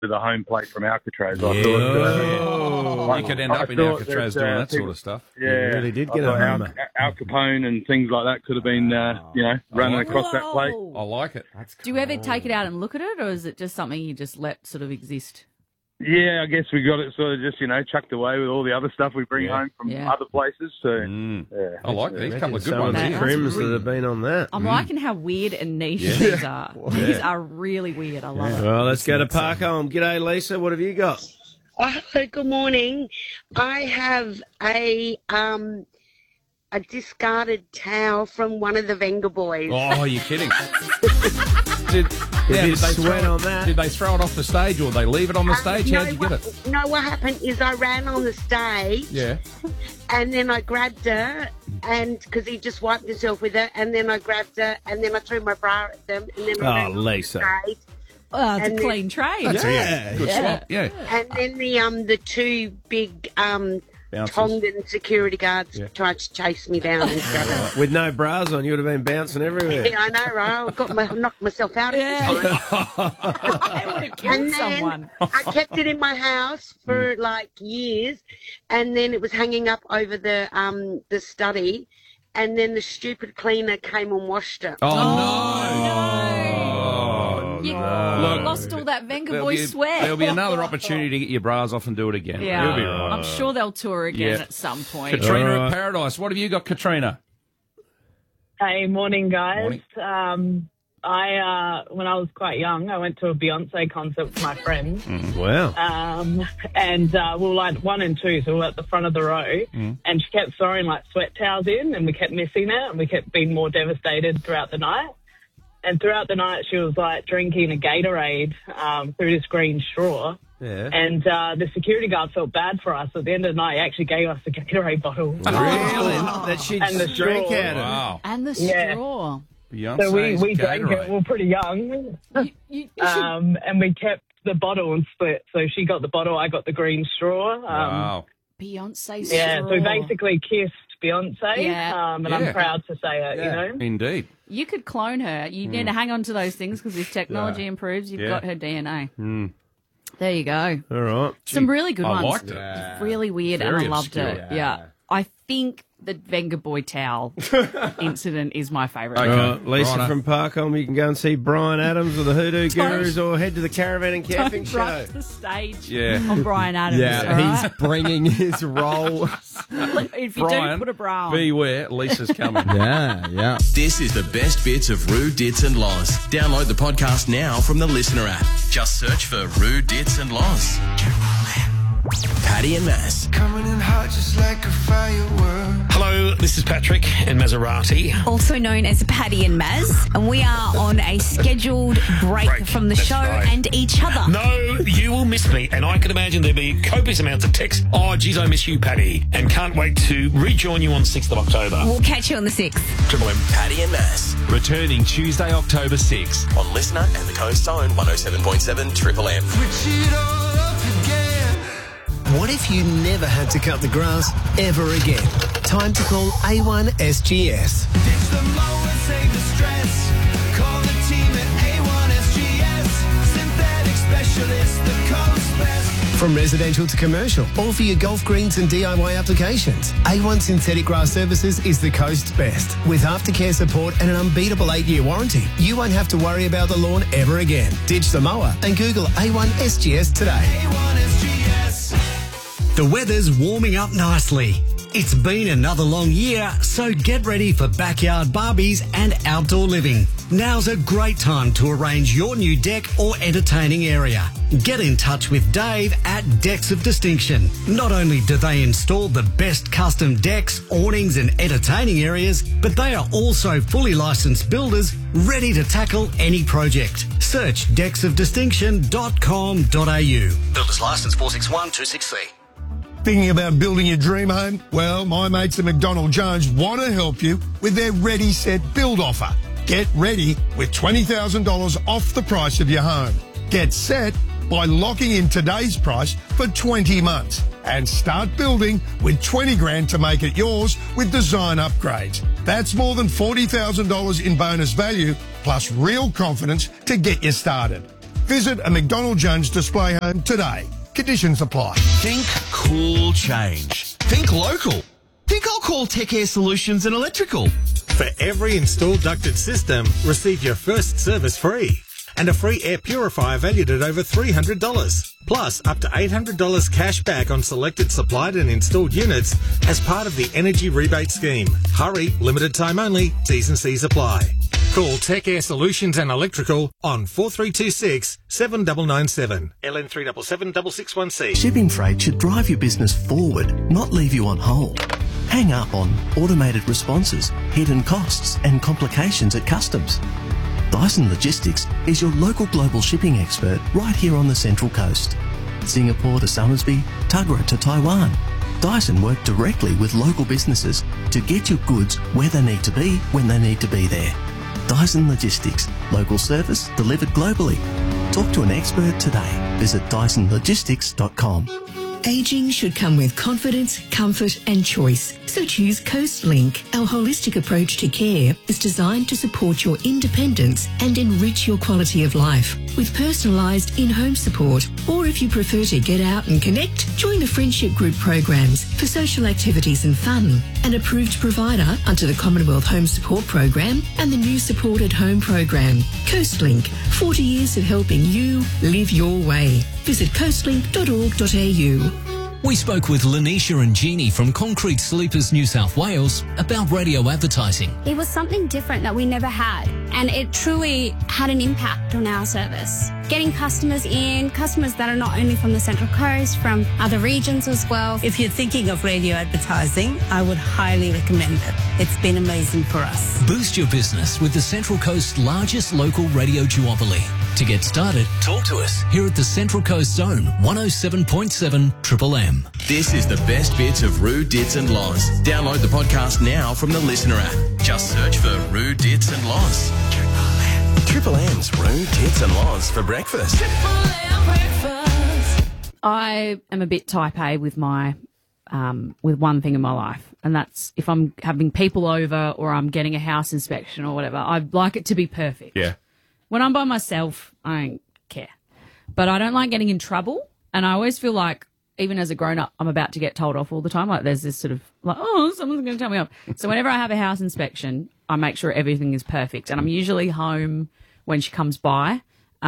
the home plate from Alcatraz. I thought, you could end up in Alcatraz doing that sort of stuff. Yeah, You really did get a homer. Al Capone and things like that could have been, running across that plate. I like it. Do you ever take it out and look at it, or is it just something you just let sort of exist? Yeah, I guess we got it sort of just, chucked away with all the other stuff we bring home from other places. So, I like these couple of good Some ones of the here. crims that have been on that. I'm liking how weird and niche these are. These are really weird. I love it. Well, let's go to Parkholme. G'day, Lisa. What have you got? Hello, good morning. I have a discarded towel from one of the Venga boys. Oh, you're kidding. Did they sweat on that? Did they throw it off the stage or they leave it on the stage? How'd you get it? No, what happened is I ran on the stage. Yeah. And then I grabbed her, and because he just wiped himself with her, and then I grabbed her, and then I threw my bra at them, and then I ran on Lisa. the stage. Oh, it's And a clean trade. Good swap. Yeah. And then the two big Tongan security guards tried to chase me down and stuff. With no bras on, you would have been bouncing everywhere. Yeah, I know, right? I knocked myself out. I would have killed And then someone. I kept it in my house for like years, and then it was hanging up over the study, and then the stupid cleaner came and washed it. You lost all that Venga boy sweat. There'll be another opportunity to get your bras off and do it again. Yeah, You'll be right. I'm sure they'll tour again at some point. Katrina at Paradise. What have you got, Katrina? Hey, morning, guys. Morning. When I was quite young, I went to a Beyonce concert with my friends. Wow. And we were like 1 and 2, so we were at the front of the row. And she kept throwing like sweat towels in, and we kept missing it, and we kept being more devastated throughout the night. And throughout the night, she was like drinking a Gatorade through this green straw. Yeah. And the security guard felt bad for us. At the end of the night, he actually gave us the Gatorade bottle. Really? That she'd And the drink straw. out of. Wow. And the Yeah. straw. Beyonce's So we drank Gatorade. it. We were pretty young. You should And we kept the bottle and split. So she got the bottle, I got the green straw. Wow. Beyonce straw. Yeah, so we basically kissed Beyonce. Yeah. And Yeah. I'm proud to say it, you know. Indeed. You could clone her. You need to hang on to those things because if technology improves, you've got her DNA. There you go. All right. Some really good I ones. liked it. Really weird, Very and I loved obscure. it. Yeah. I think the Venga Boy towel incident is my favourite. Okay. All right, Lisa Righto. from Parkholme, you can go and see Brian Adams or the Hoodoo Gurus or head to the Caravan and Camping Don't Show. rush the stage Yeah. on Brian Adams. all he's right? bringing his role. If you Brian, do, put a bra on. beware, Lisa's coming. Yeah. This is the best bits of Rude Dits and Loz. Download the podcast now from the Listener app. Just search for Rude Dits and Loz. Paddy and Mass. Coming in hot just like a firework. Hello, this is Patrick and Maserati. Also known as Paddy and Maz, and we are on a scheduled break from the That's show right. and each other. No, you will miss me, and I can imagine there'll be copious amounts of text. Oh, geez, I miss you, Paddy, and can't wait to rejoin you on 6th of October. We'll catch you on the 6th. Triple M. Paddy and Mass. Returning Tuesday, October 6th. On Listener and the Coast Zone 107.7 Triple M. Switch it all up again. What if you never had to cut the grass ever again? Time to call A1 SGS. Ditch the mower, save the stress. Call the team at A1 SGS. Synthetic specialist, the coast best. From residential to commercial, all for your golf greens and DIY applications. A1 Synthetic Grass Services is the coast's best. With aftercare support and an unbeatable 8-year warranty, you won't have to worry about the lawn ever again. Ditch the mower and Google A1 SGS today. A1 SGS. The weather's warming up nicely. It's been another long year, so get ready for backyard barbies and outdoor living. Now's a great time to arrange your new deck or entertaining area. Get in touch with Dave at Decks of Distinction. Not only do they install the best custom decks, awnings and entertaining areas, but they are also fully licensed builders ready to tackle any project. Search decksofdistinction.com.au. Builder's license 461263. Thinking about building your dream home? Well, my mates at McDonald Jones want to help you with their Ready Set Build offer. Get ready with $20,000 off the price of your home. Get set by locking in today's price for 20 months and start building with 20 grand to make it yours with design upgrades. That's more than $40,000 in bonus value plus real confidence to get you started. Visit a McDonald Jones display home today. Conditions apply. Think cool change. Think local. Think I'll call Tech Air Solutions and Electrical. For every installed ducted system, receive your first service free. And a free air purifier valued at over $300. Plus, up to $800 cash back on selected supplied and installed units as part of the Energy Rebate Scheme. Hurry, limited time only, T's and C's apply. Call Tech Air Solutions and Electrical on 4326 7997 LN 377 661C. Shipping freight should drive your business forward, not leave you on hold. Hang up on automated responses, hidden costs and complications at customs. Dyson Logistics is your local global shipping expert right here on the Central Coast. Singapore to Somersby, Tuggerah to Taiwan. Dyson work directly with local businesses to get your goods where they need to be when they need to be there. Dyson Logistics, local service delivered globally. Talk to an expert today. Visit DysonLogistics.com. Aging should come with confidence, comfort and choice. So choose CoastLink. Our holistic approach to care is designed to support your independence and enrich your quality of life with personalised in-home support. Or if you prefer to get out and connect, join the Friendship Group programs for social activities and fun. An approved provider under the Commonwealth Home Support Program and the new Supported Home Program. CoastLink, 40 years of helping you live your way. Visit coastlink.org.au. We spoke with Lanisha and Jeannie from Concrete Sleepers New South Wales about radio advertising. It was something different that we never had, and it truly had an impact on our service. Getting customers in, customers that are not only from the Central Coast, from other regions as well. If you're thinking of radio advertising, I would highly recommend it. It's been amazing for us. Boost your business with the Central Coast's largest local radio duopoly. To get started, talk to us here at the Central Coast Zone, 107.7 Triple M. This is the best bits of Roo, Dits and Loz. Download the podcast now from the Listener app. Just search for Roo, Dits and Loz. Triple M's Roo, Dits and Loz for breakfast. I am a bit type A with my with one thing in my life, and that's if I'm having people over or I'm getting a house inspection or whatever, I'd like it to be perfect. Yeah. When I'm by myself, I don't care. But I don't like getting in trouble, and I always feel like, even as a grown-up, I'm about to get told off all the time. Like, there's this sort of, like, oh, someone's going to tell me off. So whenever I have a house inspection, I make sure everything is perfect. And I'm usually home when she comes by,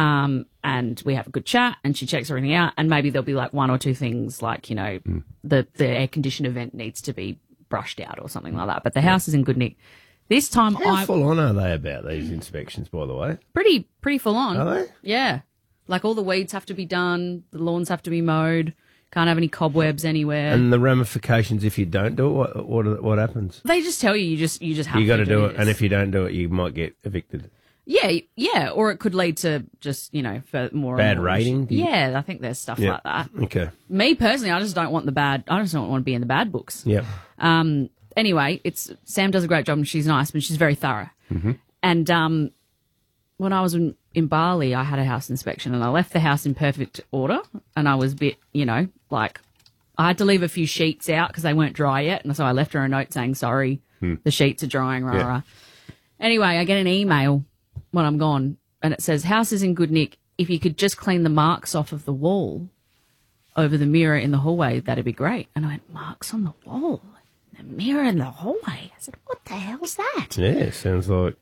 and we have a good chat, and she checks everything out, and maybe there'll be, like, one or two things, like, you know, the air conditioner vent needs to be brushed out or something like that. But the house is in good nick. This time How full on are they about these inspections, by the way? Pretty full on. Are they? Yeah. Like, all the weeds have to be done, the lawns have to be mowed, can't have any cobwebs anywhere. And the ramifications if you don't do it, what happens? They just tell you, you just have You got to do this. it, and if you don't do it, you might get evicted. Yeah, or it could lead to just, you know, for more Bad and more rating? Yeah, I think there's stuff like that. Okay. Me personally, I just don't want to be in the bad books. Yeah. Anyway, Sam does a great job and she's nice, but she's very thorough. Mm-hmm. And when I was in Bali, I had a house inspection and I left the house in perfect order, and I was a bit, you know, like, I had to leave a few sheets out because they weren't dry yet, and so I left her a note saying, sorry, the sheets are drying, rah, rah. Anyway, I get an email when I'm gone, and it says, house is in good nick. If you could just clean the marks off of the wall over the mirror in the hallway, that'd be great. And I went, marks on the wall? The mirror in the hallway? I said, what the hell's that? Yeah, sounds like...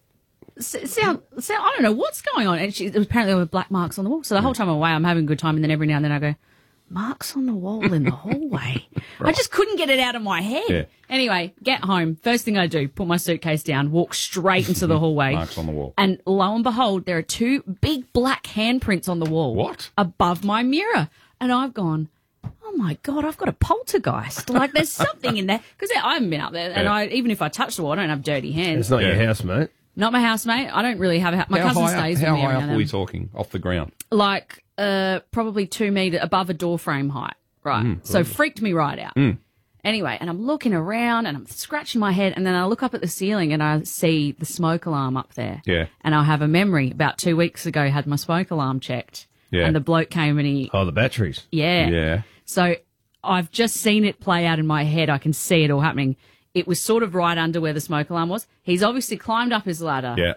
I don't know what's going on. And apparently there were black marks on the wall. So the whole time I'm away, I'm having a good time, and then every now and then I go, marks on the wall in the hallway. Right. I just couldn't get it out of my head. Yeah. Anyway, get home. First thing I do, put my suitcase down, walk straight into the hallway. Marks on the wall. And lo and behold, there are two big black handprints on the wall. What? Above my mirror. And I've gone, oh my God, I've got a poltergeist. Like, there's something in there. Because I haven't been up there. And even if I touch the wall, I don't have dirty hands. It's not your house, mate. Not my housemate. I don't really have a house. My cousin stays with me. How high up are we talking? Off the ground? Like, probably 2 meters above a door frame height. Right. So freaked me right out. Anyway, and I'm looking around and I'm scratching my head, and then I look up at the ceiling and I see the smoke alarm up there. Yeah. And I have a memory. About 2 weeks ago, had my smoke alarm checked. Yeah. And the bloke came and he... Oh, the batteries. Yeah. Yeah. So I've just seen it play out in my head. I can see it all happening. It was sort of right under where the smoke alarm was. He's obviously climbed up his ladder. Yeah.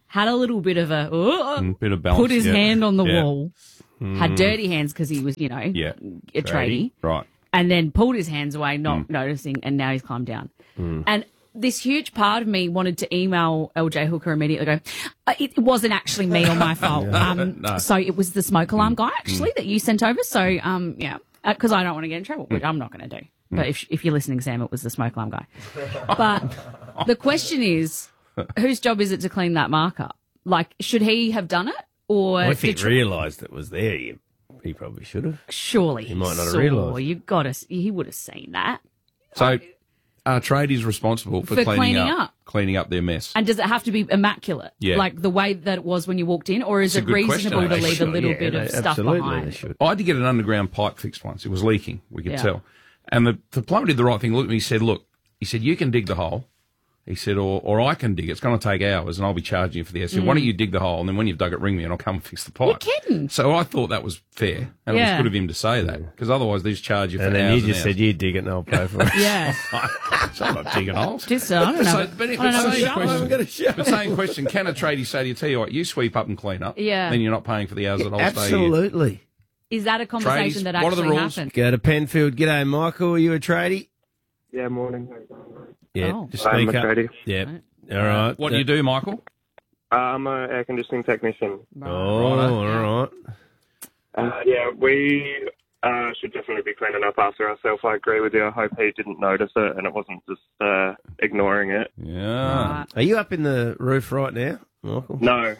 had a little bit of a bit of balance. put his hand on the Yeah. wall, had dirty hands because he was, a tradie, Right. and then pulled his hands away, not noticing, and now he's climbed down. And this huge part of me wanted to email LJ Hooker immediately, go, it wasn't actually me or my fault. No. So it was the smoke alarm guy, actually, that you sent over. So, because I don't want to get in trouble, which I'm not going to do. But if you're listening, Sam, it was the smoke alarm guy. But the question is, whose job is it to clean that mark up? Like, should he have done it? Or Well, if he realised it was there, he probably should have. Surely He might not have saw. realised. He would have seen that. So, are tradies responsible for cleaning up their mess? And does it have to be immaculate? Yeah. Like the way that it was when you walked in? Or is It's a it good question, reasonable to leave a actually. little Yeah, bit of stuff behind? I had to get an underground pipe fixed once. It was leaking, we could Yeah. tell. And the plumber did the right thing. Looked at me, he said, you can dig the hole. He said, or I can dig it. It's going to take hours and I'll be charging you for the hour. He said, why don't you dig the hole and then when you've dug it, ring me and I'll come and fix the pipe. You're kidding. So I thought that was fair. And it was Yeah. good of him to say that because otherwise these charge you for And then hours you just and said, hours. you dig it and I'll pay for it. Yeah. So I'm not digging holes. Just, I don't know. So, but I don't know. same question, can a tradie say to you, tell you what, you sweep up and clean up, Yeah. then you're not paying for the hours that I'll stay here. Absolutely. Is that a conversation Tradies, that what are the actually rules? happened? Go to Penfield. G'day, Michael. Are you a tradie? Yeah, morning. Yeah, Oh. just I'm speak a up. tradie. Yeah. All right. What do you do, Michael? I'm an air conditioning technician. Oh, all right. Yeah, we should definitely be cleaning up after ourselves. I agree with you. I hope he didn't notice it and it wasn't just ignoring it. Yeah. Are you up in the roof right now, Michael? No.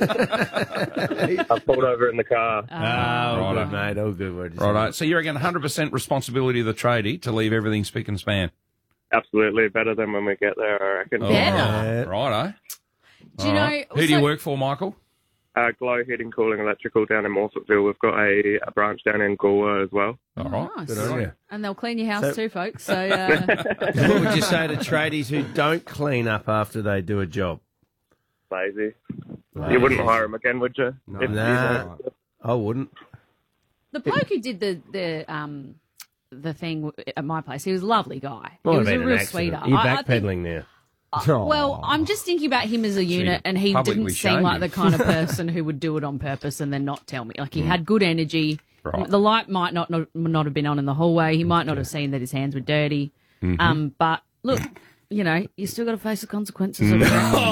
I pulled over in the car. Oh, good, mate. All good. Righto. So you reckon 100% responsibility of the tradie to leave everything spick and span? Absolutely. Better than when we get there, I reckon. Righto. Do you know? Who do you work for, Michael? Glow Heating, Cooling, Electrical down in Morphettville. We've got a branch down in Galway as well. All right. Nice. Good on you. And they'll clean your house So- too, folks. So What would you say to tradies who don't clean up after they do a job? Lazy. You wouldn't hire them again, would you? If you Nah, know. I wouldn't. the bloke who did the thing at my place, he was a lovely guy. Might he have was been a an real accident. sweetheart. Are you I think- backpedaling now? Well, I'm just thinking about him as a unit, and he publicly didn't seem shame like him. the kind of person who would do it on purpose and then not tell me. Like, he had good energy. Right. The light might not have been on in the hallway. He might not have seen that his hands were dirty. But look, you still got to face the consequences of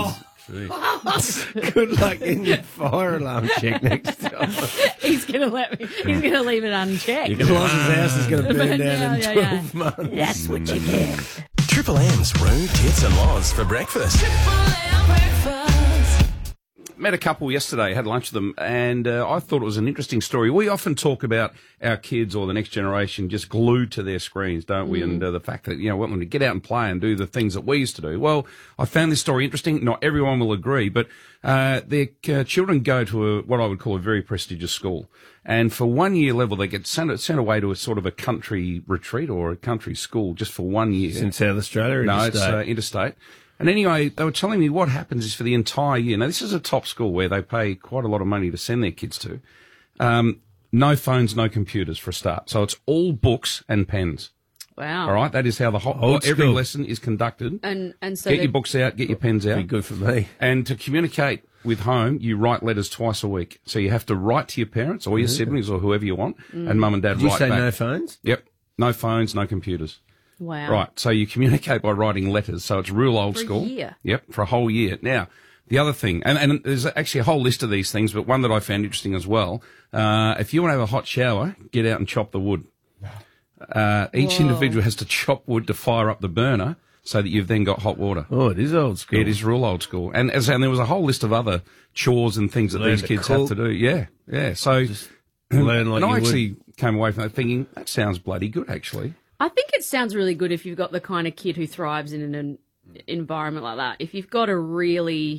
it. Good luck in your fire alarm check next time. He's gonna leave it unchecked. Your Colossus house is going to burn down in Yeah, 12 months. That's what you get. Triple M's Room Tits and Laws for breakfast. Met a couple yesterday, had lunch with them, and I thought it was an interesting story. We often talk about our kids or the next generation just glued to their screens, don't we? And the fact that, want them to get out and play and do the things that we used to do. Well, I found this story interesting. Not everyone will agree, but their children go to what I would call a very prestigious school. And for 1 year level, they get sent away to a sort of a country retreat or a country school just for 1 year. It's in South Australia or No, interstate? it's interstate. And anyway, they were telling me what happens is for the entire year. Now, this is a top school where they pay quite a lot of money to send their kids to. No phones, no computers for a start. So it's all books and pens. Wow. All right, that is how the every school. lesson is conducted. And so Get your books out, get your pens out. Be good for me. And to communicate with home, you write letters twice a week. So you have to write to your parents or your siblings or whoever you want, and mum and dad Did you write say back. no phones? Yep. No phones, no computers. Wow. Right, so you communicate by writing letters, so it's real old For a school. year? Yep, for a whole year. Now, the other thing, and there's actually a whole list of these things, but one that I found interesting as well, if you want to have a hot shower, get out and chop the wood. Each individual has to chop wood to fire up the burner so that you've then got hot water. Oh, it is old school. It is real old school. And there was a whole list of other chores and things that Learn these to kids cook. have to do. Yeah, yeah. So, learn like and I you would. actually came away from that thinking, that sounds bloody good, actually. I think it sounds really good if you've got the kind of kid who thrives in an environment like that. If you've got a really,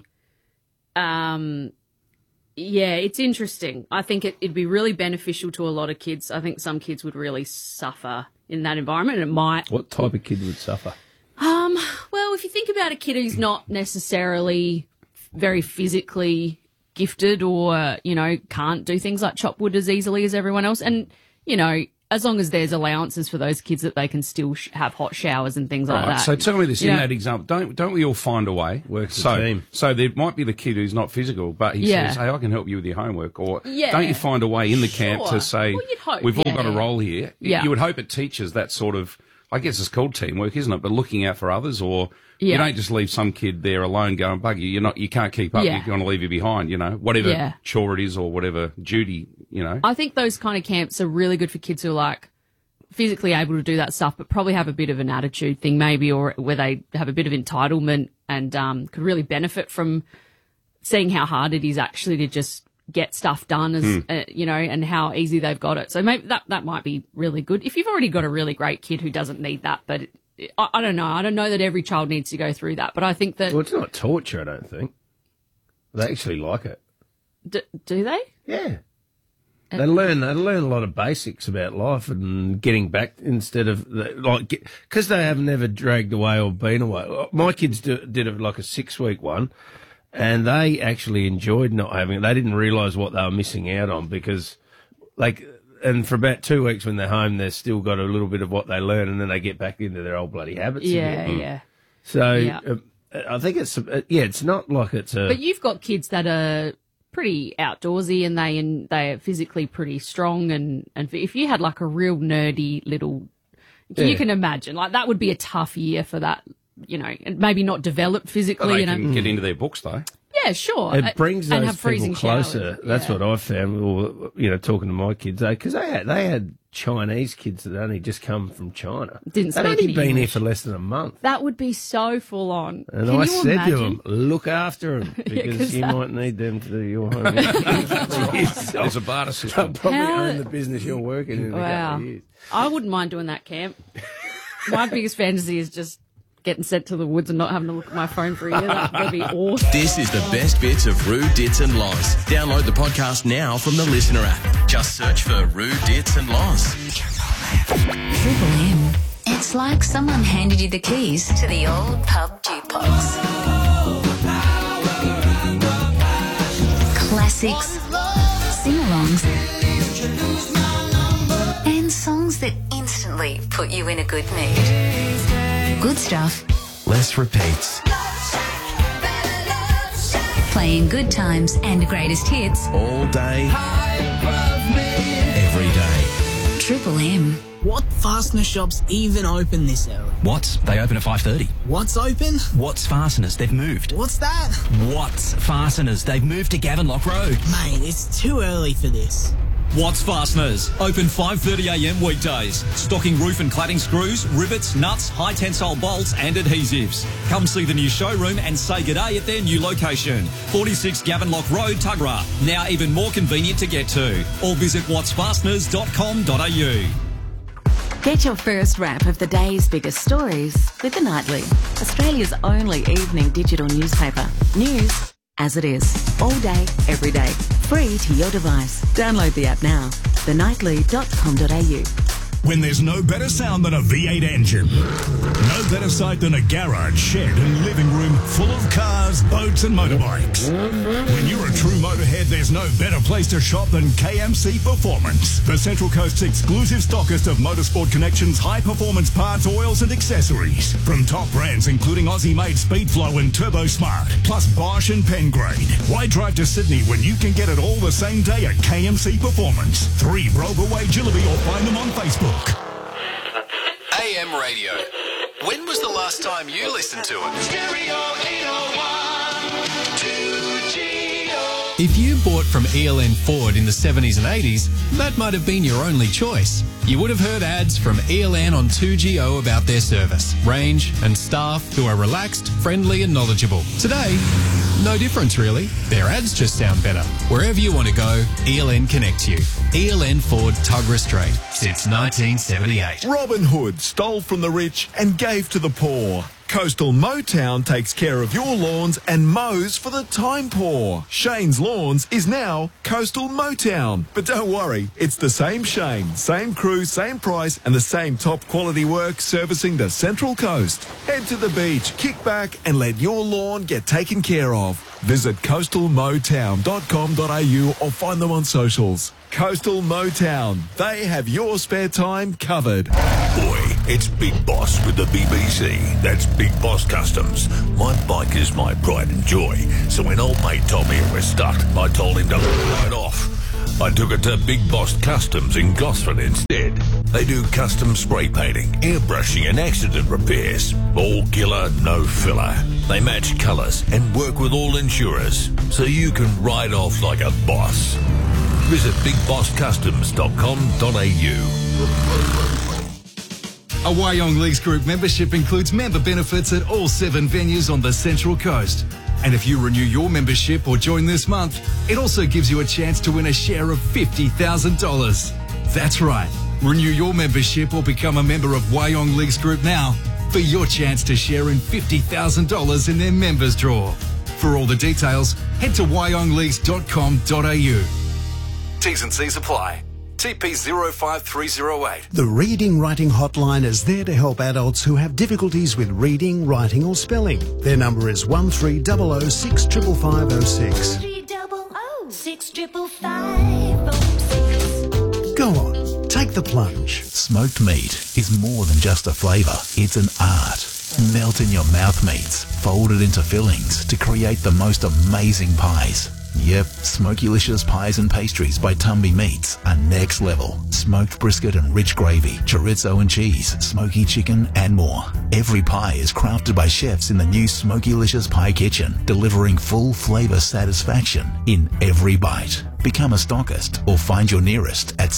it's interesting. I think it'd be really beneficial to a lot of kids. I think some kids would really suffer in that environment, and it might. What type of kid would suffer? Well, if you think about a kid who's not necessarily very physically gifted or, can't do things like chop wood as easily as everyone else, and, as long as there's allowances for those kids that they can still have hot showers and things like that. So tell me this, in that example, don't we all find a way? Works as a team. So there might be the kid who's not physical, but he says, hey, I can help you with your homework. Or don't you find a way in the camp to say, we've all got a role here? Yeah. You would hope it teaches that sort of, I guess it's called teamwork, isn't it? But looking out for others, or you don't just leave some kid there alone going, bug you, you can't keep up, you're going to leave you behind, whatever chore it is or whatever duty, I think those kind of camps are really good for kids who are like physically able to do that stuff, but probably have a bit of an attitude thing maybe, or where they have a bit of entitlement and could really benefit from seeing how hard it is actually to just get stuff done, and how easy they've got it. So maybe that might be really good. If you've already got a really great kid who doesn't need that, but I don't know. I don't know that every child needs to go through that, but I think that... Well, it's not torture, I don't think. They actually like it. Do they? Yeah. They learn a lot of basics about life and getting back instead of because they have never dragged away or been away. My kids did it like a 6-week one, and they actually enjoyed not having it. They didn't realise what they were missing out on because, and for about 2 weeks when they're home, they've still got a little bit of what they learn, and then they get back into their old bloody habits again. Yeah. So I think it's not like it's a. But you've got kids that are pretty outdoorsy and they are physically pretty strong, and if you had like a real nerdy little, you can imagine that would be a tough year for that, and maybe not developed physically. Well, they can get into their books though. Yeah, sure. It brings and those have freezing people closer. showers. That's what I found. Or, talking to my kids, because they had Chinese kids that only just come from China. Didn't speak They'd only any been English. here for less than a month. That would be so full on. And Can I you said imagine? to them, look after them because you might need them to do your homework. There's a barter system. They'll probably own the business you're working in a couple of years. I wouldn't mind doing that camp. My biggest fantasy is just getting sent to the woods and not having to look at my phone for a year. That'd be awesome. This is the best bits of Roo, Dits and Loz. Download the podcast now from the Listener app. Just search for Roo, Dits and Loz. Triple M. It's like someone handed you the keys to the old pub jukebox. Classics, sing-alongs, and songs that instantly put you in a good mood. Good stuff. Less repeats. Playing good times and greatest hits. All day. Every day. Triple M. What fastener shops even open this early? Watts, they open at 5:30. What's open? Watts Fasteners, they've moved. What's that? Watts Fasteners, they've moved to Gavenlock Road. Mate, it's too early for this. Watts Fasteners, open 5:30am weekdays. Stocking roof and cladding screws, rivets, nuts, high tensile bolts and adhesives. Come see the new showroom and say g'day at their new location. 46 Gavenlock Road, Tuggerah. Now even more convenient to get to. Or visit wattsfasteners.com.au. Get your first wrap of the day's biggest stories with The Nightly, Australia's only evening digital newspaper. News as it is, all day, every day, free to your device. Download the app now, thenightly.com.au. When there's no better sound than a V8 engine. No better sight than a garage, shed and living room full of cars, boats and motorbikes. When you're a true motorhead, there's no better place to shop than KMC Performance. The Central Coast's exclusive stockist of Motorsport Connection's high-performance parts, oils and accessories. From top brands including Aussie-made Speedflow and Turbo Smart, plus Bosch and Pengrade. Why drive to Sydney when you can get it all the same day at KMC Performance? 3 Broga Way, Jillaby, or find them on Facebook. AM radio. When was the last time you listened to it? Stereo 801 2GO. If you bought from ELN Ford in the 70s and 80s, that might have been your only choice. You would have heard ads from ELN on 2GO about their service, range and staff who are relaxed, friendly and knowledgeable. Today, no difference really. Their ads just sound better. Wherever you want to go, ELN connects you. ELN Ford, Tuggerah Street, since 1978. Robin Hood stole from the rich and gave to the poor. Coastal Motown takes care of your lawns and mows for the time poor. Shane's Lawns is now Coastal Motown. But don't worry, it's the same Shane, same crew, same price and the same top quality work servicing the Central Coast. Head to the beach, kick back and let your lawn get taken care of. Visit coastalmotown.com.au or find them on socials. Coastal Motown. They have your spare time covered. Boy, it's Big Boss with the BBC. That's Big Boss Customs. My bike is my pride and joy. So when old mate told me it was stuck, I told him to ride off. I took it to Big Boss Customs in Gosford instead. They do custom spray painting, airbrushing and accident repairs. All killer, no filler. They match colours and work with all insurers, so you can ride off like a boss. Visit bigbosscustoms.com.au. A Wyong Leagues Group membership includes member benefits at all 7 venues on the Central Coast. And if you renew your membership or join this month, it also gives you a chance to win a share of $50,000. That's right. Renew your membership or become a member of Wyong Leagues Group now for your chance to share in $50,000 in their members draw. For all the details, head to wyongleagues.com.au. T's and C's apply. TP 05308. The Reading Writing Hotline is there to help adults who have difficulties with reading, writing or spelling. Their number is 1300 65506. 300 65506. Go on, take the plunge. Smoked meat is more than just a flavour, it's an art. Melt in your mouth meats, folded into fillings to create the most amazing pies. Yep, Smokylicious Pies and Pastries by Tumby Meats are next level. Smoked brisket and rich gravy, chorizo and cheese, smoky chicken and more. Every pie is crafted by chefs in the new Smokylicious Pie Kitchen, delivering full flavour satisfaction in every bite. Become a stockist or find your nearest at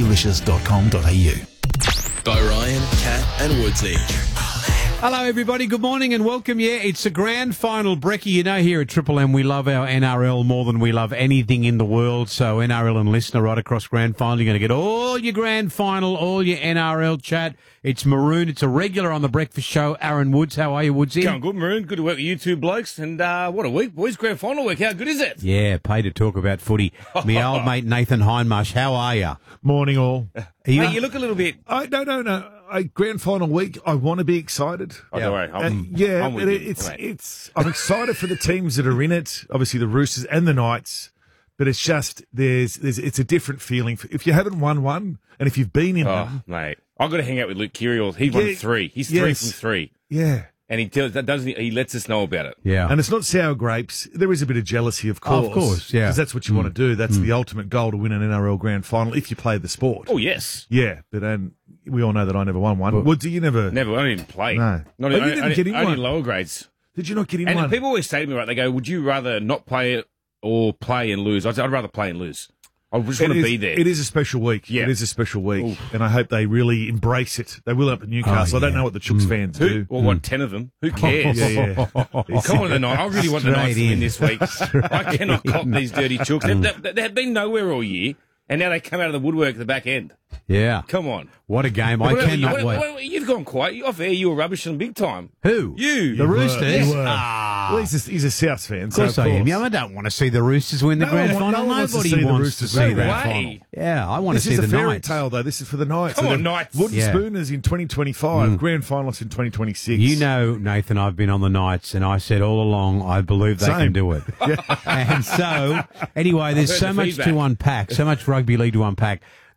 smokylicious.com.au. By Ryan, Kat and Woodsy. Hello, everybody. Good morning and welcome. Yeah, it's a grand final brekkie. You know, here at Triple M, we love our NRL more than we love anything in the world. So NRL and listener right across grand final. You're going to get all your grand final, all your NRL chat. It's Maroon. It's a regular on the breakfast show. Aaron Woods. How are you, Woodsy? Going good, Maroon. Good to work with you two blokes. And what a week, boys. Grand final week. How good is it? Yeah, paid to talk about footy. Me old mate Nathan Hindmarsh. How are you? Morning, all. You look a little bit... No. Grand final week, I want to be excited. Oh, don't worry. I'm with you. I'm excited for the teams that are in it. Obviously, the Roosters and the Knights. But it's just it's a different feeling. If you haven't won one, and if you've been in them, mate, I've got to hang out with Luke Kyrgios. He won 3. He's 3 from 3. Yeah. And he lets us know about it. Yeah. And it's not sour grapes. There is a bit of jealousy, of course. Oh, of course, yeah. Because that's what you want to do. That's the ultimate goal, to win an NRL grand final if you play the sport. Oh, yes. Yeah, but we all know that I never won one. Woodsy, you never... Never. I didn't play. No. You didn't get in one. Only lower grades. Did you not get in and one? And people always say to me, right, they go, would you rather not play it or play and lose? I'd rather play and lose. I just want to be there. It is a special week. Yeah. It is a special week. Oof. And I hope they really embrace it. They will up at Newcastle. I don't know what the Chooks fans do. Well, want 10 of them. Who cares? Yeah. Come on, the Knights. I really want the Knights to win this week. I cannot cop these dirty Chooks. They have been nowhere all year, and now they come out of the woodwork at the back end. Yeah. Come on. What a game. I cannot wait. You've gone quiet. Off air, you were rubbish on big time. Who? You. The Roosters? Well, he's a South fan. Of course I am. Yeah, I don't want to see the Roosters win the grand final. Nobody wants to see the grand final. Yeah, I want to see the Knights. This is a fairy tale, though. This is for the Knights. Come on, Knights. Wooden Spooners in 2025. Grand finalists in 2026. You know, Nathan, I've been on the Knights, and I said all along I believe they can do it. And so, anyway, there's so much to unpack, so much rugby league to unpack.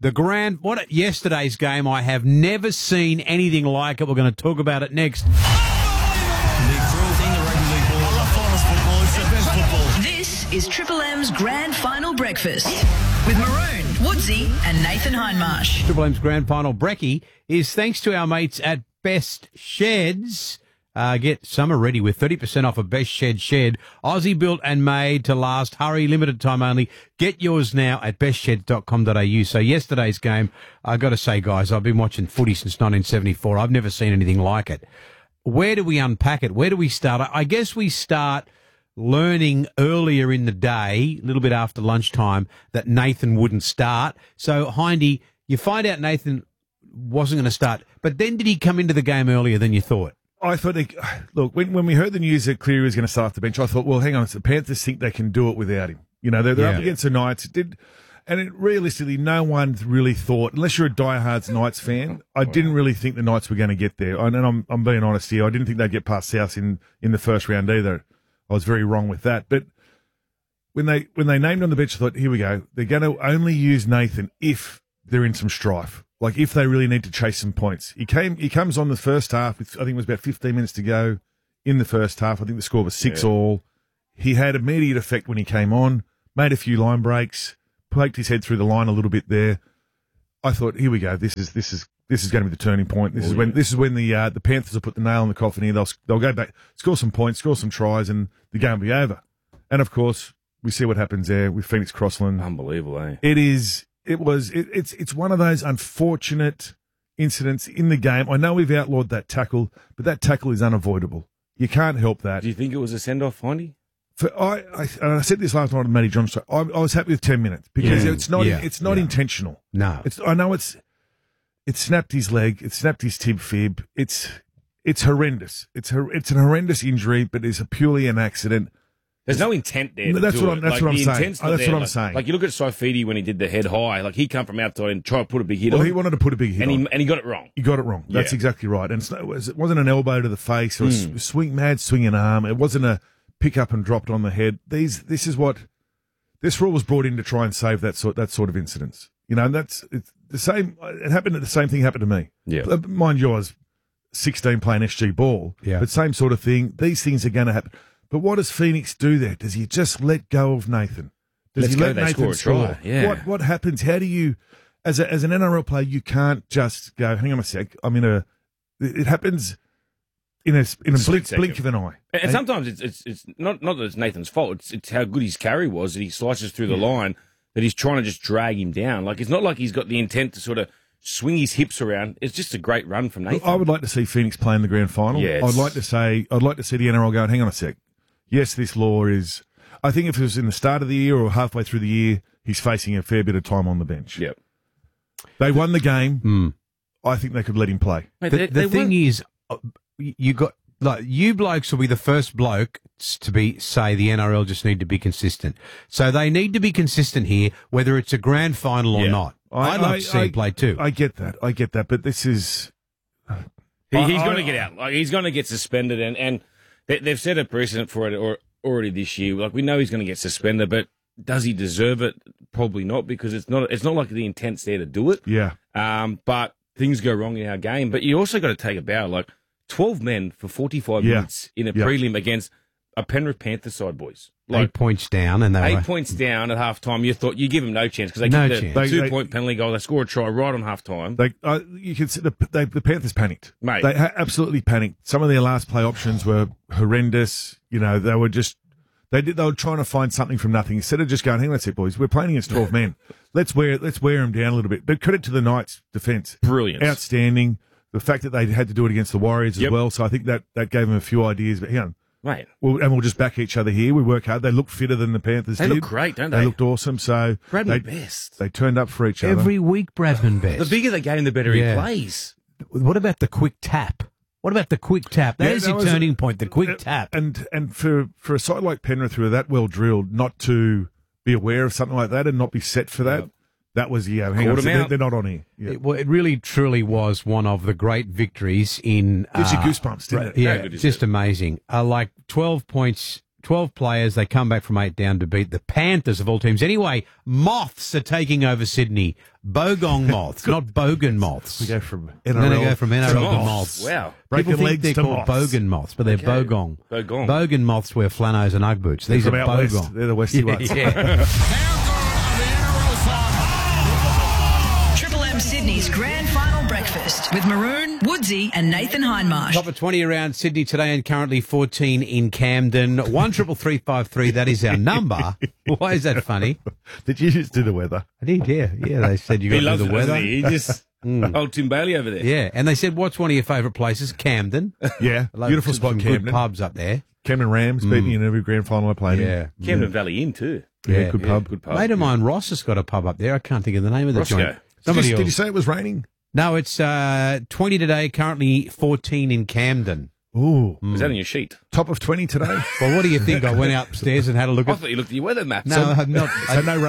Yesterday's game, I have never seen anything like it. We're going to talk about it next. This is Triple M's Grand Final Breakfast with Maroon, Woodsy and Nathan Hindmarsh. Triple M's Grand Final Brekkie is thanks to our mates at Best Sheds. Get summer ready with 30% off a Best Shed. Aussie built and made to last. Hurry, limited time only. Get yours now at bestshed.com.au. So yesterday's game, I got to say, guys, I've been watching footy since 1974. I've never seen anything like it. Where do we unpack it? Where do we start? I guess we start learning earlier in the day, a little bit after lunchtime, that Nathan wouldn't start. So, Hindy, you find out Nathan wasn't going to start, but then did he come into the game earlier than you thought? I thought, look, when we heard the news that Cleary was going to start the bench, I thought, well, hang on, the Panthers think they can do it without him. You know, they're up against the Knights. Realistically, no one really thought, unless you're a diehard Knights fan, I didn't really think the Knights were going to get there. And I'm being honest here, I didn't think they'd get past South in the first round either. I was very wrong with that. But when they named on the bench, I thought, here we go. They're going to only use Nathan if they're in some strife, like if they really need to chase some points. He comes on the first half with, I think it was about 15 minutes to go in the first half. I think the score was 6-all. He had immediate effect when he came on, made a few line breaks, poked his head through the line a little bit there. I thought, here we go. This is going to be the turning point. This is when the Panthers will put the nail in the coffin here. They'll go back, score some points, score some tries, and the game will be over. And of course, we see what happens there with Phoenix Crossland. Unbelievable, eh? It's one of those unfortunate incidents in the game. I know we've outlawed that tackle, but that tackle is unavoidable. You can't help that. Do you think it was a send-off, Findy? I said this last night on Matty Johnson. I was happy with 10 minutes because it's not intentional. No, I know it snapped his leg. It snapped his tib fib. It's horrendous. It's an horrendous injury, but it's purely an accident. There's no intent there. That's what I'm saying. Saying. Like you look at Saifidi when he did the head high, like he come from outside and tried to put a big hit on. Well, he wanted to put a big hit on. And he got it wrong. He got it wrong. That's exactly right. And it wasn't an elbow to the face or a swinging arm. It wasn't a pick up and dropped on the head. This rule was brought in to try and save that sort of incidents. You know, and it's the same. It happened. The same thing happened to me. Yeah, mind you, I was 16 playing SG ball. Yeah, but same sort of thing. These things are going to happen. But what does Phoenix do there? Does he just let go of Nathan? Does he let Nathan score? Yeah. What happens? How do you, as an NRL player, you can't just go, hang on a sec. It happens in a blink of an eye. And sometimes it's not that it's Nathan's fault. It's how good his carry was that he slices through the line, that he's trying to just drag him down. Like it's not like he's got the intent to sort of swing his hips around. It's just a great run from Nathan. I would like to see Phoenix play in the grand final. Yeah, I'd like to see the NRL going, hang on a sec. Yes, this law is. I think if it was in the start of the year or halfway through the year, he's facing a fair bit of time on the bench. Yep. They won the game. I think they could let him play. Mate, the thing is, you got like you blokes will be the first bloke to say the NRL just need to be consistent. So they need to be consistent here, whether it's a grand final or not. I'd like to see him play too. I get that, but this is. He's going to get out. Like he's going to get suspended, and they've set a precedent for it already this year. Like we know he's going to get suspended, but does he deserve it? Probably not, because it's not like the intent's there to do it. Yeah. But things go wrong in our game. But you also got to take a bow. Like 12 men for 45 minutes in a prelim against a Penrith Panthers side, boys. Like 8 points down, and they 8 points down at half time. You thought you give them no chance because they kicked the 2 point penalty goal. They score a try right on half time. You can see the Panthers panicked, mate. They absolutely panicked. Some of their last play options were horrendous. You know, they were trying to find something from nothing instead of just going, "Hang on, that's it, boys. We're playing against 12 men. Let's wear them down a little bit." But credit to the Knights' defence, brilliant, outstanding. The fact that they had to do it against the Warriors as well, so I think that gave them a few ideas. But hang on. Right. We'll just back each other here. We work hard. They look fitter than the Panthers did. They look great, don't they? They looked awesome. So Bradman Best. They turned up for each other. Every week, Bradman Best. The bigger the game, the better he plays. What about the quick tap? That is your turning point, the quick tap. And for a side like Penrith who are that well drilled, not to be aware of something like that and not be set for that, that was, hang on, they're not on here. Yeah. It really, truly was one of the great victories in... Gives you goosebumps, didn't it? Yeah, just amazing. Like 12 points, 12 players, they come back from 8 down to beat the Panthers of all teams. Anyway, Moths are taking over Sydney. Bogong Moths, not Bogan Moths. We go from NRL, then they go from NRL to Moths. Wow. People think they're called Bogan Moths, but they're Bogong. Bogan Moths wear flanos and Ugg boots. These are Bogong. West. They're the Westie ones. Yeah. Sydney's grand final breakfast with Maroon, Woodsy and Nathan Hindmarsh. Top of 20 around Sydney today and currently 14 in Camden. 133353, that is our number. Why is that funny? Did you just do the weather? I did, yeah. Yeah, they said you got to do the weather. He just... Old Tim Bailey over there. Yeah, and they said, what's one of your favourite places? Camden. Yeah, beautiful spot, Camden. Good pubs up there. Camden Rams beat me in every grand final I played in. Camden Valley Inn too. Yeah, good pub. Good pub. Mate of mine, Ross, has got a pub up there. I can't think of the name of the joint. Did you say it was raining? No, it's 20 today, currently 14 in Camden. Ooh. Is that on your sheet? Top of 20 today? Well, what do you think? I went upstairs and had a look I thought you looked at your weather map. No, I'm not. So no rain?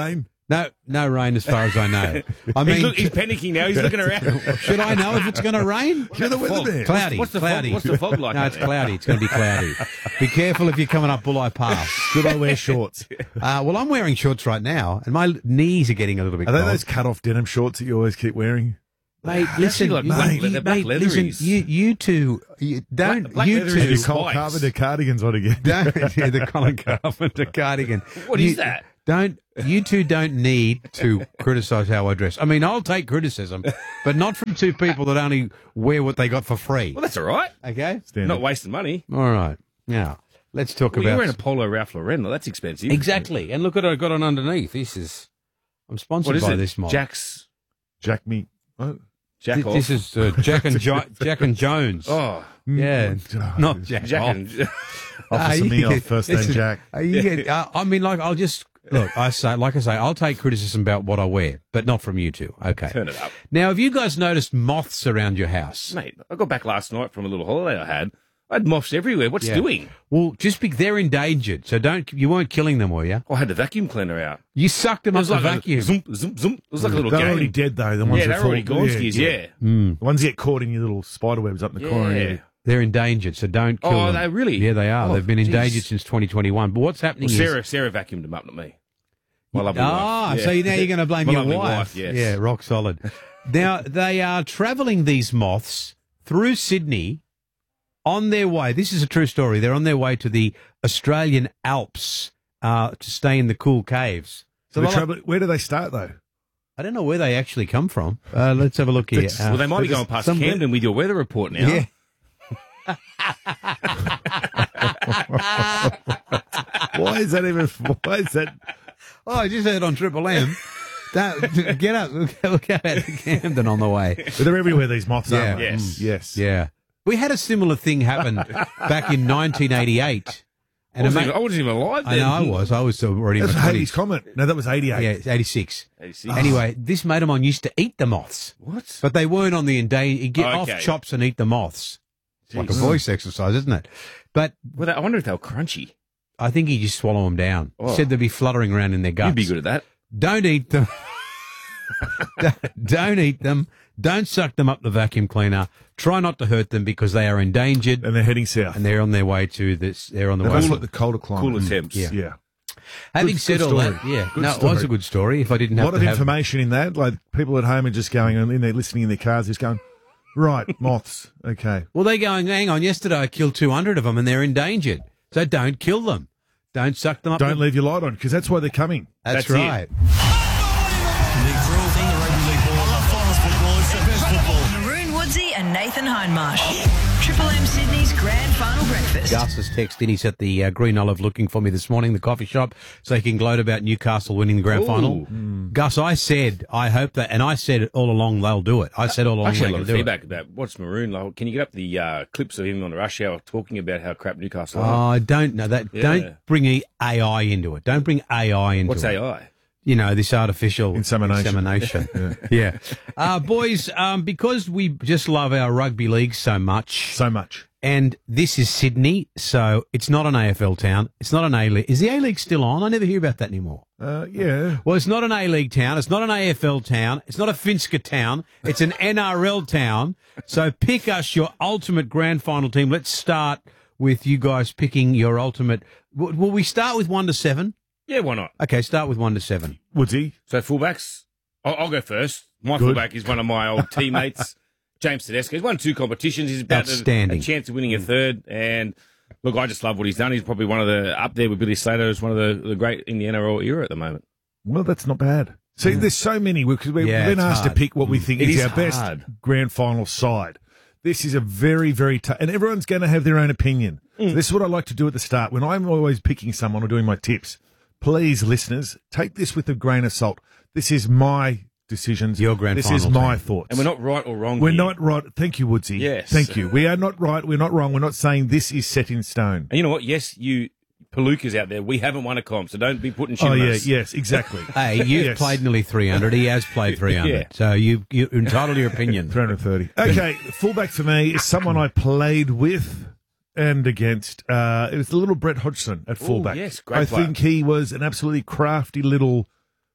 No rain as far as I know. I mean, he's panicking now. He's looking around. Should I know if it's going to rain? You're the weatherman. Cloudy. What's the cloudy. Fog, what's the fog like? No, it's cloudy. It's going to be cloudy. Be careful if you're coming up Bulli Pass. Should I wear shorts? Well, I'm wearing shorts right now, and my knees are getting a little bit Are they cold. those cut-off denim shorts that you always keep wearing? Mate, listen, like mate, black listen, leatheries. you two, don't, Black you leatheries two, is Cole spikes. Carpenter cardigans on again. don't, yeah, the Colin Carpenter cardigan. What is that? You two don't need to criticise how I dress. I mean, I'll take criticism, but not from two people that only wear what they got for free. Well, that's all right. Okay? Not wasting money. All right. Now, let's talk Well, about... you're wearing a polo Ralph Lauren. Well, that's expensive. Exactly. And look at what I got on underneath. I'm sponsored What is by it? this mob. Jack me. Oh. Jack off. This is Jack and Jones. Oh. Yeah, not Jack off. Officer me off, first name Jack. I mean, like, I'll just look. Like I say, I'll take criticism about what I wear, but not from you two. Okay, Turn it up. Now, have you guys noticed moths around your house? Mate, I got back last night from a little holiday I had. I had moths everywhere. What's Yeah. doing? Well, they're endangered, so you weren't killing them, were you? I had the vacuum cleaner out. You sucked them It up was the like vacuum. a zoom, zoom, zoom. It was like a little They're game. already dead, though. The ones Yeah, that they're already fall- Gonskis, yeah. The ones that get caught in your little spider webs up in the corner. Yeah. Yeah. They're endangered, so don't kill Oh, them. are they really? Yeah, they are. Oh, They've been geez. endangered since 2021. But what's happening Well, is... Sarah vacuumed them up, not me. My lovely wife. So now you're going to blame My your lovely wife. yes. Yeah, rock solid. Now, they are travelling, these moths, through Sydney on their way. This is a true story. They're on their way to the Australian Alps to stay in the cool caves. So where do they start, though? I don't know where they actually come from. Let's have a look here. Well, they might be going past Camden with your weather report now. Yeah. Why is that? Oh, I just heard on Triple M. Get up. Look out at Camden on the way. But they're everywhere, these moths, Yeah. aren't they? Yes. Yes. Yeah. We had a similar thing happen back in 1988. I wasn't even alive then. I know I was still already in That's my Hades 20s. Comet. No, that was 88. Yeah, it's 86. 86. Anyway, this mate of mine used to eat the moths. What? But they weren't on the endangered. You get Okay. off chops and eat the moths. It's like a Jeez. voice exercise, isn't it? But Well, I wonder if they were crunchy. I think you just swallow them down. Oh. Said they'd be fluttering around in their guts. You'd be good at that. Don't eat them. Don't eat them. Don't suck them up the vacuum cleaner. Try not to hurt them because they are endangered. And they're heading south. And they're on their way to this. They're on the way. That's what the colder climate. Cooler temps. Yeah. Having Good said all story. that, yeah, Good no, it story. was a good story. If I didn't A have lot to of have information in that. Like people at home are just going in there, listening in their cars, just going, right, moths. Okay. Well, they're going, hang on, yesterday I killed 200 of them and they're endangered. So don't kill them. Don't suck them up. Don't leave your light on because that's why they're coming. That's That's it. right. Maroon Woodsy and Nathan Hindmarsh. Triple M Sydney's grand final breakfast. Gus has texted. He's at the Green Olive looking for me this morning, the coffee shop, so he can gloat about Newcastle winning the grand final. Gus, I hope that, and I said it all along they'll do it. I said all along Actually, they're a lot going of to do it. feedback about what's Maroon like. Can you get up the clips of him on the rush hour talking about how crap Newcastle Oh, are? I don't know that. Yeah. Don't bring AI into it. Don't bring AI into What's it. AI? You know, this artificial Insemination. yeah. Boys, because we just love our rugby league so much. And this is Sydney, so it's not an AFL town. It's not an A-League. Is the A-League still on? I never hear about that anymore. Yeah. Well, it's not an A-League town. It's not an AFL town. It's not a Finska town. It's an NRL town. So pick us your ultimate grand final team. Let's start with you guys picking your ultimate. Will we start with 1 to 7? Yeah, why not? Okay, start with 1 to 7. Woodsy. So fullbacks, I'll go first. My Good. fullback is one of my old teammates, James Tedesco. He's won 2 competitions. He's about Outstanding. a chance of winning a third. And look, I just love what he's done. He's probably one of the up there with Billy Slater as one of the great in the NRL era at the moment. Well, that's not bad. See, there's so many because we've Yeah, been it's asked hard. to pick what we think It is is our best hard. grand final side. This is a very, very tough, and everyone's going to have their own opinion. This is what I like to do at the start when I'm always picking someone or doing my tips. Please, listeners, take this with a grain of salt. This is my decisions. Your grand This final is my team. thoughts. And we're not right or wrong We're here. not right. Thank you, Woodsy. Yes. Thank you. We are not right. We're not wrong. We're not saying this is set in stone. And you know what? Yes, you Palookas out there, we haven't won a comp, so don't be putting shit Oh, on yeah. us. Yes, exactly. Hey, you've Yes. played nearly 300. He has played 300. Yeah. So you're entitled to your opinion. 330. Okay, fullback for me is someone I played with and against. It was the little Brett Hodgson at fullback. yes, great I player. think he was an absolutely crafty little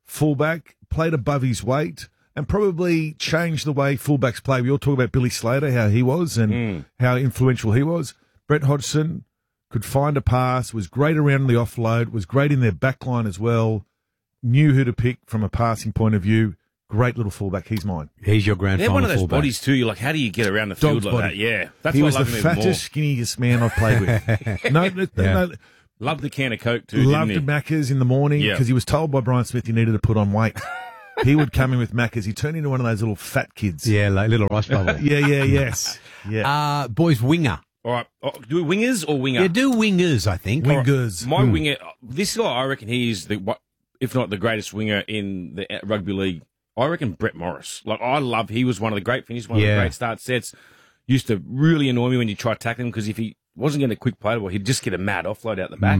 fullback, played above his weight, and probably changed the way fullbacks play. We all talk about Billy Slater, how he was and how influential he was. Brett Hodgson could find a pass, was great around the offload, was great in their back line as well, knew who to pick from a passing point of view. Great little fullback. He's mine. He's your grand They're final one of those fullback. bodies too. You're like, how do you get around the field Dog's like body. that? Yeah. That's He what was I the love him even more. fattest, skinniest man I've played with. No, Loved the can of Coke too, loved didn't the he? Maccas in the morning Yeah. because he was told by Brian Smith he needed to put on weight. He would come in with Maccas. He turned into one of those little fat kids. Yeah, like little rice bubble. yes. Yeah. Boys, winger. All right. Oh, do we wingers or winger? Yeah, do wingers, I think. Wingers. My winger, this guy, I reckon he's if not the greatest winger in the rugby league. I reckon Brett Morris. Like, he was one of the great finishes, one of the great start sets. Used to really annoy me when you try tackling him because if he wasn't getting a quick play ball, he'd just get a mad offload out the back.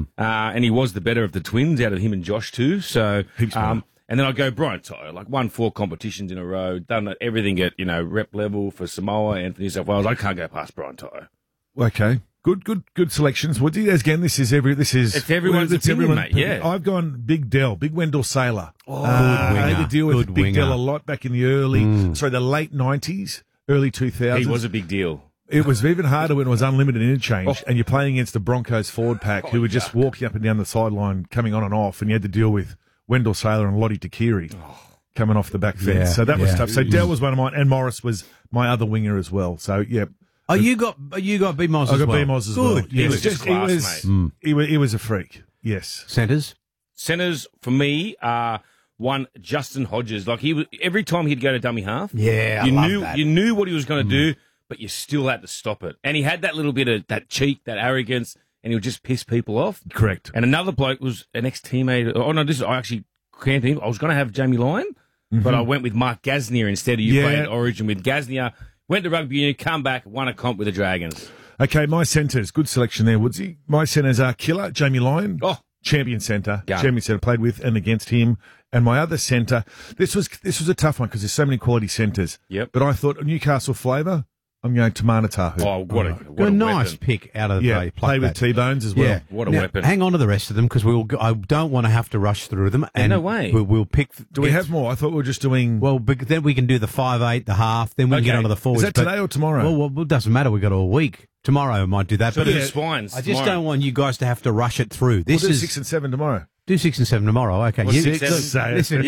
And he was the better of the twins out of him and Josh too. So, and then I go Brian Tyler, like won 4 competitions in a row, done everything at, rep level for Samoa and for New South Wales. I can't go past Brian Tyler. Okay. Good selections. Woody, again, it's everyone's opinion, mate. Yeah. I've gone Big Dell, Big Wendell Sailor. Good I had winger. to deal with Good Big winger. Dell a lot back in the the late 90s, early 2000s. He was a big deal. It was even harder when it was unlimited interchange and you're playing against the Broncos forward pack who were just walking up and down the sideline, coming on and off, and you had to deal with Wendell Sailor and Lottie Takiri coming off the back fence. Yeah, So that was yeah. tough. So Dell was one of mine, and Morris was my other winger as well. So, yeah. Oh, you got B-Moz I as got well. B-Moz as well. Good. He was just class, mate. He was a freak. Yes. Centres? Centers for me are one Justin Hodges. Like every time he'd go to dummy half, Yeah, you I love knew that. you knew what he was going to do, but you still had to stop it. And he had that little bit of that cheek, that arrogance, and he would just piss people off. Correct. And another bloke was an ex-teammate. Oh no, I actually can't think. I was going to have Jamie Lyon, but I went with Mark Gasnier instead. You played Origin with Gasnier. Went to rugby union, come back, won a comp with the Dragons. Okay, my centres. Good selection there, Woodsy. My centres are Killer, Jamie Lyon. Oh. Champion centre. Yeah. Champion centre, played with and against him. And my other centre, this was a tough one because there's so many quality centres. Yep. But I thought Newcastle flavour, I'm going to Tamana Tahu. Oh, what a nice weapon. pick out of Yeah, the play with T-Bones as well. Yeah. What a Now, weapon. Hang on to the rest of them because I don't want to have to rush through them. And no way. We'll pick. Do we have more? I thought we were just doing... Well, then we can do the 5'8", the half. Then we can get onto the forwards. Is that today or tomorrow? Well, it doesn't matter. We've got all week. Tomorrow I might do that. So but do spines I just tomorrow. don't want you guys to have to rush it through. This We'll do is 6 and 7 tomorrow. do 6 and 7 tomorrow. Okay. Well, You- 6, 7. Say it. Listen,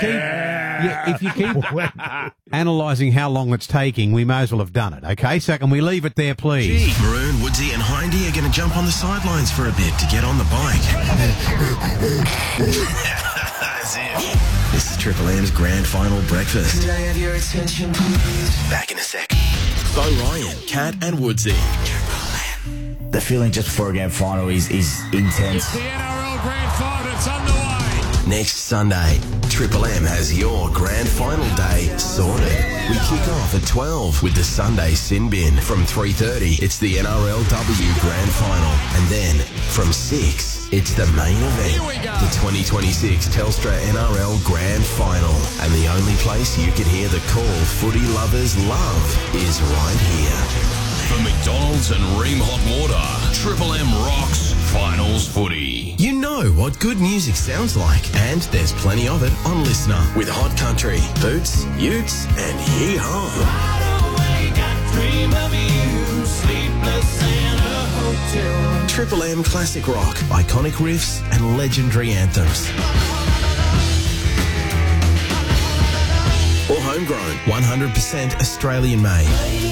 if you keep analysing how long it's taking, we may as well have done it. Okay, so can we leave it there, please? Maroon, Woodsy and Hindy are going to jump on the sidelines for a bit to get on the bike. As if. This is Triple M's grand final breakfast. Could I have your attention, please? Back in a sec. Bo Ryan, Kat and Woodsy. The feeling just before a game final is intense. The NRL Grand Final, it's underway. Next Sunday, Triple M has your grand final day sorted. We kick off at 12 with the Sunday Sin Bin. From 3:30, it's the NRLW Grand Final. And then from 6, it's the main event. The 2026 Telstra NRL Grand Final. And the only place you can hear the call footy lovers love is right here. For McDonald's and Ream Hot Water, Triple M rocks finals footy. You know what good music sounds like, and there's plenty of it on Listener with Hot Country, Boots, Utes, and Yee-Haw. Triple M Classic Rock, iconic riffs and legendary anthems. Or homegrown, 100% Australian made.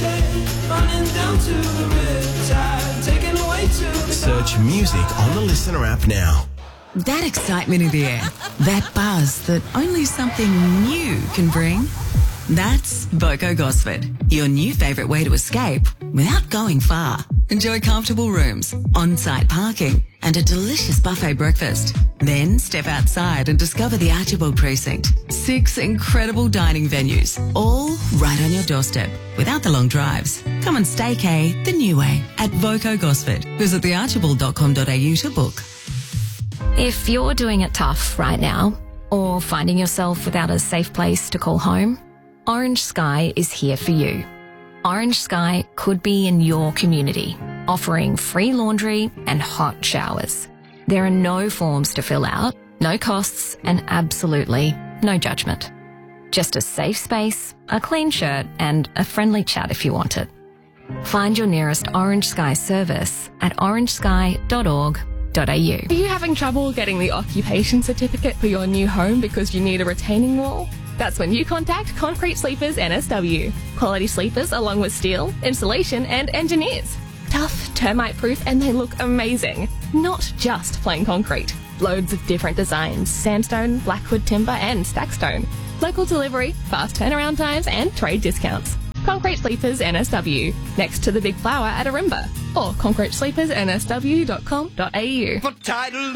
Search music on the Listener app now. That excitement in the air, that buzz that only something new can bring. That's Boko Gosford, your new favourite way to escape without going far. Enjoy comfortable rooms, on-site parking, and a delicious buffet breakfast. Then step outside and discover the Archibald Precinct. 6 incredible dining venues, all right on your doorstep, without the long drives. Come and staycay the new way at Boko Gosford. Visit thearchibald.com.au to book. If you're doing it tough right now, or finding yourself without a safe place to call home, Orange Sky is here for you. Orange Sky could be in your community, offering free laundry and hot showers. There are no forms to fill out, No costs and absolutely no judgment. Just a safe space, a clean shirt and a friendly chat if you want it. Find your nearest Orange Sky service at orangesky.org.au. Are you having trouble getting the occupation certificate for your new home because you need a retaining wall? That's when you contact Concrete Sleepers NSW. Quality sleepers along with steel, insulation and engineers. Tough, termite-proof and they look amazing. Not just plain concrete. Loads of different designs, sandstone, blackwood timber and stackstone. Local delivery, fast turnaround times and trade discounts. Concrete Sleepers NSW, next to the Big Flower at Arimba. Or concretesleepersnsw.com.au.